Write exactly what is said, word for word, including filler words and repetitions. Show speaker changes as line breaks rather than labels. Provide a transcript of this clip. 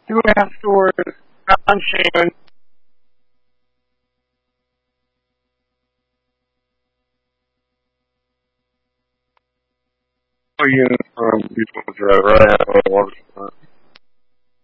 two and a half stores, John Shannon, units from Beachwood Drive, right? I have a water supply.